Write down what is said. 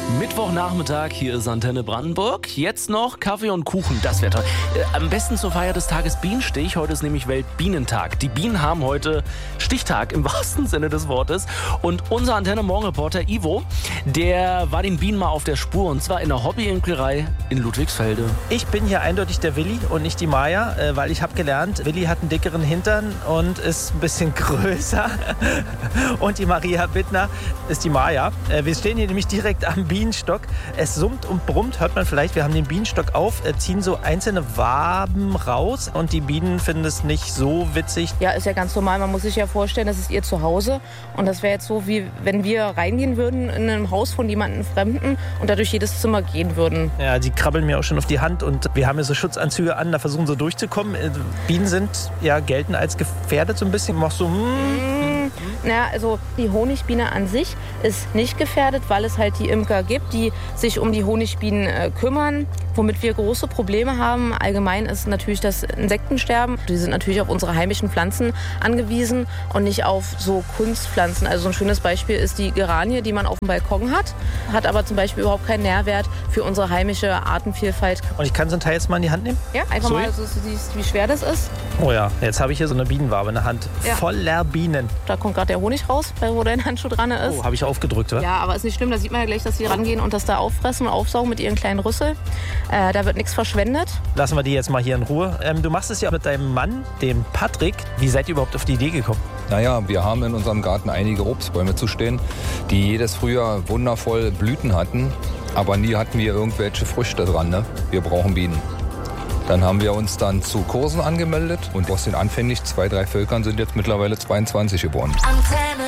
Mittwochnachmittag, hier ist Antenne Brandenburg. Jetzt noch Kaffee und Kuchen, das wäre toll. Am besten zur Feier des Tages Bienenstich. Heute ist nämlich Weltbienentag. Die Bienen haben heute Stichtag im wahrsten Sinne des Wortes. Und unser Antenne-Morgen-Reporter Ivo, der war den Bienen mal auf der Spur. Und zwar in der Hobbyimkerei in Ludwigsfelde. Ich bin hier eindeutig der Willi und nicht die Maja, weil ich habe gelernt, Willi hat einen dickeren Hintern und ist ein bisschen größer. Und die Maria Bittner ist die Maja. Wir stehen hier nämlich direkt am Bienenstock. Es summt und brummt, hört man vielleicht. Wir haben den Bienenstock auf, ziehen so einzelne Waben raus und die Bienen finden es nicht so witzig. Ja, ist ja ganz normal. Man muss sich ja vorstellen, das ist ihr Zuhause. Und das wäre jetzt so, wie wenn wir reingehen würden in einem Haus von jemandem Fremden und da durch jedes Zimmer gehen würden. Ja, die krabbeln mir auch schon auf die Hand und wir haben ja so Schutzanzüge an, da versuchen so durchzukommen. Bienen gelten als gefährdet so ein bisschen. Machst so, Naja, also die Honigbiene an sich ist nicht gefährdet, weil es halt die Imker gibt, die sich um die Honigbienen kümmern. Womit wir große Probleme haben allgemein ist natürlich das Insektensterben. Die sind natürlich auf unsere heimischen Pflanzen angewiesen und nicht auf so Kunstpflanzen. Also so ein schönes Beispiel ist die Geranie, die man auf dem Balkon hat aber zum Beispiel überhaupt keinen Nährwert für unsere heimische Artenvielfalt. Und ich kann so ein Teil jetzt mal in die Hand nehmen? Ja, einfach mal, so siehst, wie schwer das ist. Oh ja, jetzt habe ich hier so eine Bienenwabe in der Hand. Ja. Voller Bienen. Da kommt gerade der Honig raus, wo dein Handschuh dran ist. Oh, habe ich aufgedrückt, oder? Ja, aber ist nicht schlimm. Da sieht man ja gleich, dass sie rangehen und das da auffressen und aufsaugen mit ihren kleinen Rüssel. Da wird nichts verschwendet. Lassen wir die jetzt mal hier in Ruhe. Du machst es ja mit deinem Mann, dem Patrick. Wie seid ihr überhaupt auf die Idee gekommen? Naja, wir haben in unserem Garten einige Obstbäume zu stehen, die jedes Frühjahr wundervoll Blüten hatten. Aber nie hatten wir irgendwelche Früchte dran. Ne? Wir brauchen Bienen. Dann haben wir uns dann zu Kursen angemeldet und aus den anfänglich 2, 3 Völkern sind jetzt mittlerweile 22 geworden. Antenne.